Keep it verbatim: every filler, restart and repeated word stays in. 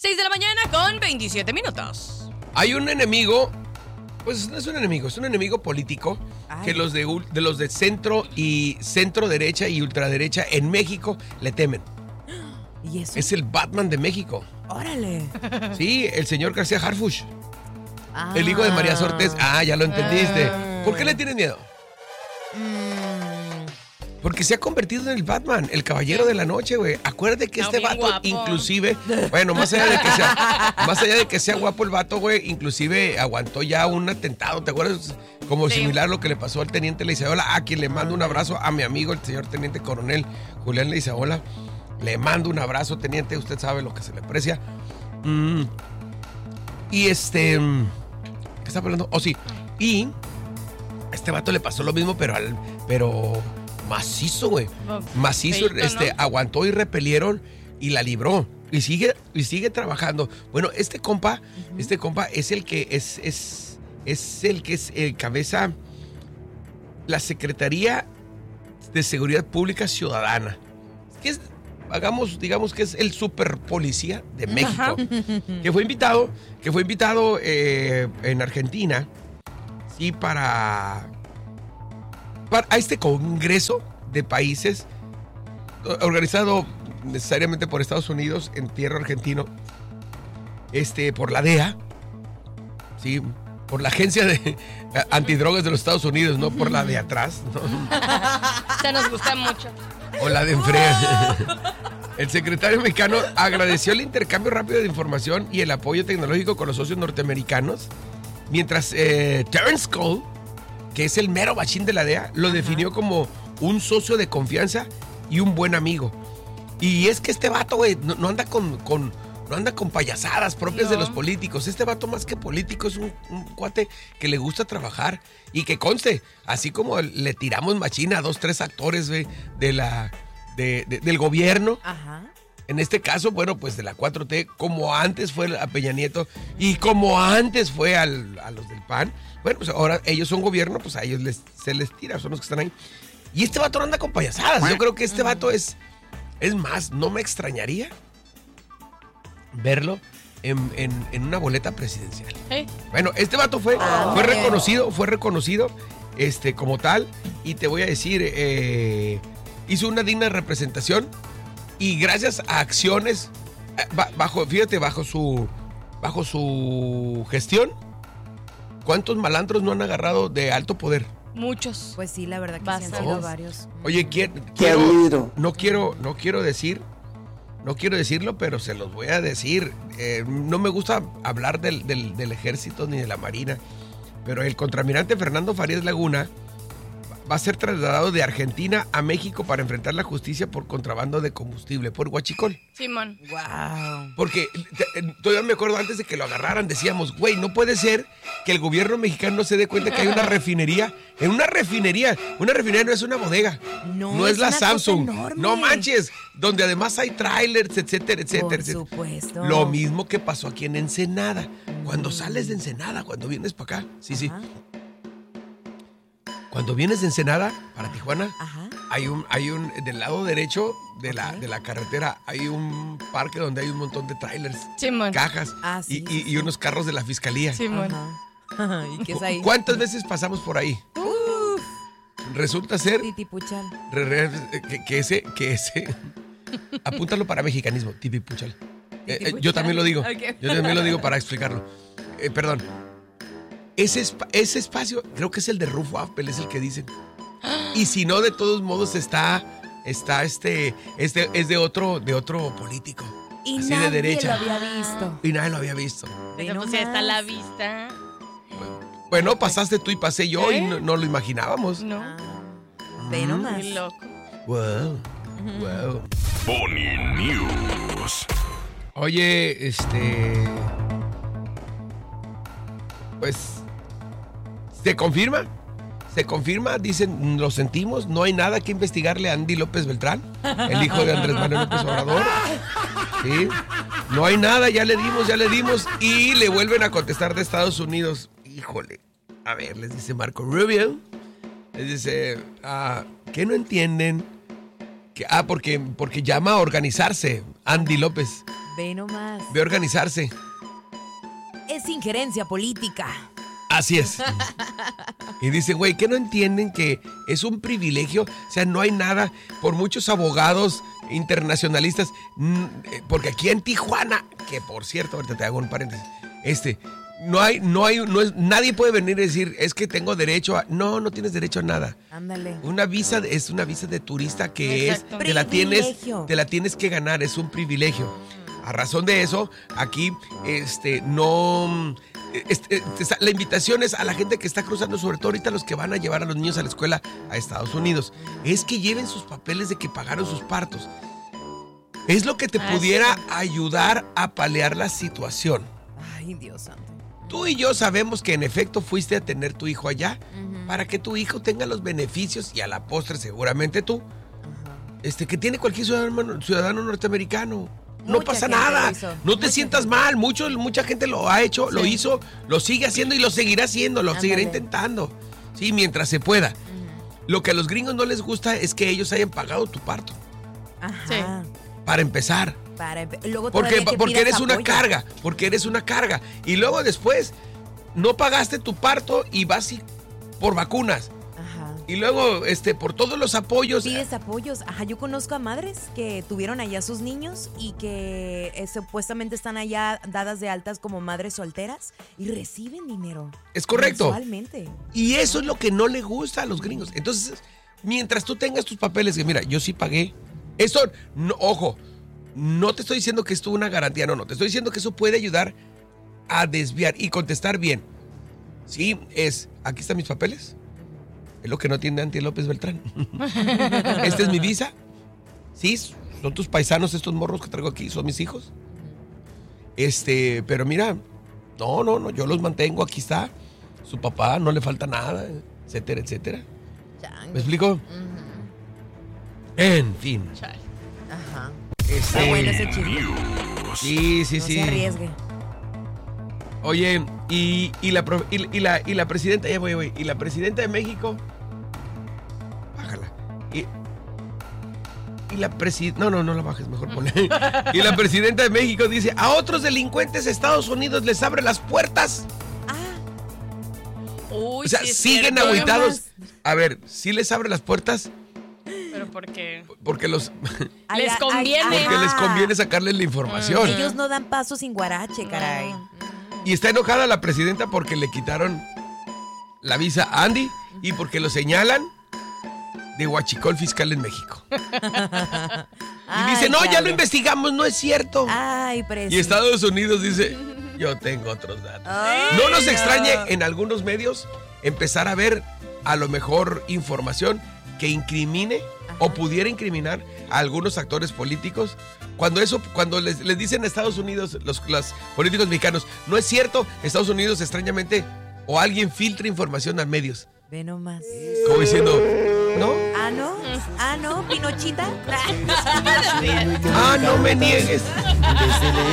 seis de la mañana con veintisiete minutos. Hay un enemigo, pues no es un enemigo, es un enemigo político. Ay. Que los de, de los de centro y centro derecha y ultraderecha en México le temen. ¿Y eso? Es el Batman de México. Órale. Sí, el señor García Harfuch. Ah. El hijo de María Sortes. Ah, ya lo entendiste. Ah. ¿Por qué le tienes miedo? Mm. Porque se ha convertido en el Batman, el caballero de la noche, güey. Acuérdate que este vato, guapo. inclusive, bueno, más allá de que sea, más allá de que sea guapo el vato, güey, inclusive aguantó ya un atentado, ¿te acuerdas? Como sí. similar a lo que le pasó al teniente Leizaola, a quien le mando un abrazo, a mi amigo, el señor teniente coronel Julián Leizaola. Le mando un abrazo, teniente, usted sabe lo que se le aprecia. Mm. Y este, ¿qué está hablando? Oh, sí. Y a este vato le pasó lo mismo, pero al, pero macizo, güey. Oh, macizo, feito, este, ¿no? Aguantó y repelieron y la libró. Y sigue, y sigue trabajando. Bueno, este compa, uh-huh. este compa es el que es, es, es el que es el cabeza la Secretaría de Seguridad Pública Ciudadana. Que es, hagamos, digamos que es el super policía de México. Ajá. Que fue invitado, que fue invitado eh, en Argentina, sí, para. a este congreso de países organizado necesariamente por Estados Unidos en tierra argentino, este, por la D E A, sí, por la agencia de antidrogas de los Estados Unidos, no por la de atrás, ¿no? Esta nos gusta mucho. O la de enfrente. El secretario mexicano agradeció el intercambio rápido de información y el apoyo tecnológico con los socios norteamericanos, mientras eh, Terence Cole, que es el mero machín de la D E A, lo Ajá. definió como un socio de confianza y un buen amigo. Y es que este vato, güey, no, no anda con, con, no anda con payasadas propias no. de los políticos. Este vato, más que político, es un, un cuate que le gusta trabajar. Y que conste, así como le tiramos machina a dos, tres actores, güey, de la, de, de, del gobierno. Ajá. En este caso, bueno, pues de la cuatro T, como antes fue a Peña Nieto y como antes fue al, a los del P A N. Bueno, pues ahora ellos son gobierno, pues a ellos les, se les tira, son los que están ahí. Y este vato no anda con payasadas. Yo creo que este vato es, es más, no me extrañaría verlo en, en, en una boleta presidencial. ¿Eh? Bueno, este vato fue, ah, fue reconocido, fue reconocido este, como tal. Y te voy a decir, eh, hizo una digna representación. Y gracias a acciones, bajo, fíjate, bajo su, bajo su gestión, ¿cuántos malandros no han agarrado de alto poder? Muchos. Pues sí, la verdad que Bastante. sí han sido varios. Oye, quiero, quiero no quiero, no quiero decir, no quiero decirlo, pero se los voy a decir. Eh, no me gusta hablar del, del, del ejército ni de la marina, pero el contraalmirante Fernando Farías Laguna va a ser trasladado de Argentina a México para enfrentar la justicia por contrabando de combustible, por huachicol. Simón. Wow. Porque todavía me acuerdo antes de que lo agarraran, decíamos, güey, no puede ser que el gobierno mexicano no se dé cuenta que hay una refinería. En una refinería, una refinería no es una bodega. No, no es, es la Samsung. No manches. Donde además hay trailers, etcétera, etcétera. Por etcétera. supuesto. Lo mismo que pasó aquí en Ensenada. Cuando sales de Ensenada, cuando vienes para acá. Sí, sí. Ajá. Cuando vienes de Ensenada para Tijuana, Ajá. hay un, hay un, del lado derecho de, okay. la, de la carretera, hay un parque donde hay un montón de trailers, Simón. cajas ah, sí, y, sí, y, sí. y unos carros de la fiscalía. Simón. ¿Y qué es ahí? ¿Cuántas veces pasamos por ahí? Uf. Resulta ser Titipuchal. Re, re, que, que ese, que ese, apúntalo para mexicanismo, tipipuchal. Eh, eh, yo también lo digo, okay. yo también lo digo para explicarlo. Eh, perdón. Ese, ese espacio, creo que es el de Rufo Apple, es el que dicen. Y si no, de todos modos está, está este, este es de otro, de otro político. Y así nadie de derecha. lo había visto. Y nadie lo había visto. Pero pues ya está a la vista. Bueno, bueno, pasaste tú y pasé yo ¿Eh? y no, no lo imaginábamos. No. Ah, ve nomás. Muy loco. Wow. Wow. Pony News. Oye, este. Pues. ¿Se confirma? ¿Se confirma? Dicen, lo sentimos, no hay nada que investigarle a Andy López Beltrán, el hijo de Andrés Manuel López Obrador. ¿Sí? No hay nada, ya le dimos, ya le dimos. Y le vuelven a contestar de Estados Unidos. Híjole, a ver, les dice Marco Rubio. Les dice, ah, ¿qué no entienden? Que, ah, porque, porque llama a organizarse Andy López. Ve nomás. Ve a organizarse. Es injerencia política. Así es. Y dicen, güey, ¿qué no entienden que es un privilegio? O sea, no hay nada, por muchos abogados internacionalistas, porque aquí en Tijuana, que por cierto, ahorita te hago un paréntesis, este, no hay, no hay, no es, nadie puede venir y decir, es que tengo derecho a, no, no tienes derecho a nada. Ándale. Una visa es una visa de turista que Exacto. es, te la tienes, Privilegio. te la tienes que ganar, es un privilegio. A razón de eso, aquí, este, no... Este, este, la invitación es a la gente que está cruzando, sobre todo ahorita los que van a llevar a los niños a la escuela a Estados Unidos, es que lleven sus papeles de que pagaron sus partos. Es lo que te Ah, pudiera sí. ayudar a paliar la situación. Ay, Dios santo. Tú y yo sabemos que en efecto fuiste a tener tu hijo allá para que tu hijo tenga los beneficios y a la postre seguramente tú, este, que tiene cualquier ciudadano, ciudadano norteamericano. No Mucha pasa gente nada, lo hizo. no te Mucha sientas gente. mal, Mucho, mucha gente lo ha hecho, lo Sí. hizo, lo sigue haciendo y lo seguirá haciendo, lo seguirá Ándale. intentando, sí, mientras se pueda. Lo que a los gringos no les gusta es que ellos hayan pagado tu parto, Ajá. para empezar, Para empe- luego porque, todavía que porque pidas eres una apoyo. carga, porque eres una carga, y luego después no pagaste tu parto y vas y- por vacunas, Ajá. y luego este, por todos los apoyos. Pides apoyos. Ajá, yo conozco a madres que tuvieron allá sus niños y que eh, supuestamente están allá dadas de altas como madres solteras y reciben dinero. Es correcto. Mensualmente. Y eso es lo que no le gusta a los gringos. Entonces, mientras tú tengas tus papeles, que mira, yo sí pagué. Esto, no, ojo, no te estoy diciendo que esto es una garantía, no, no. Te estoy diciendo que eso puede ayudar a desviar y contestar bien. Sí, es, aquí están mis papeles. Es lo que no tiene Anti López Beltrán. Esta es mi visa. Sí, son tus paisanos, estos morros que traigo aquí, son mis hijos. Este, pero mira, no, no, no, yo los mantengo, aquí está. Su papá, no le falta nada, etcétera, etcétera. Chango. ¿Me explico? En fin. Chale. Ajá. Este, Está bueno ese chisme. News. sí, sí, No sí. se arriesgue. Oye, y, y, la, pro- y, y la, y la presidenta, ya voy, voy, y la presidenta de México, bájala. Y, y la presidenta, no, no, no la bajes, mejor ponle. Y la presidenta de México dice, a otros delincuentes Estados Unidos les abre las puertas. Ah, Uy, O sea, sí es siguen cierto. agüitados. A ver, sí les abre las puertas Pero porque porque los Les conviene. porque les ajá. conviene sacarles la información. Ellos no dan paso sin guarache, caray. Y está enojada la presidenta porque le quitaron la visa a Andy y porque lo señalan de huachicol fiscal en México. Y dice, no, ya lo investigamos, no es cierto. Ay, precio. Y Estados Unidos dice, yo tengo otros datos. Ay, No nos no. extrañe en algunos medios empezar a ver a lo mejor información que incrimine o pudiera incriminar a algunos actores políticos. Cuando eso, cuando les, les dicen a Estados Unidos, los, los políticos mexicanos, no es cierto, Estados Unidos extrañamente o alguien filtra información a medios. Ve nomás. Como diciendo, ¿no? Ah, no. Ah, no, Pinochita. Ah, no me niegues.